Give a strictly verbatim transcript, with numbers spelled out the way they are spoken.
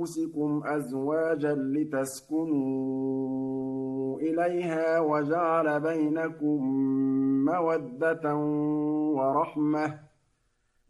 أنفسكم أزواجا لتسكنوا إليها وجعل بينكم مودة ورحمة